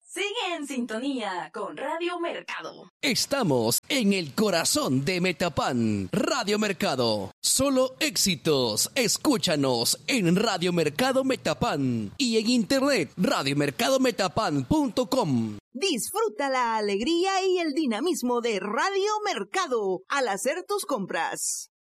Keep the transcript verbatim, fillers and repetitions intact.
Sigue en sintonía con Radio Mercado. Estamos en el corazón de Metapan, Radio Mercado. Solo éxitos. Escúchanos en Radio Mercado Metapan y en internet radio mercado metapan punto com. Disfruta la alegría y el dinamismo de Radio Mercado al hacer tus compras.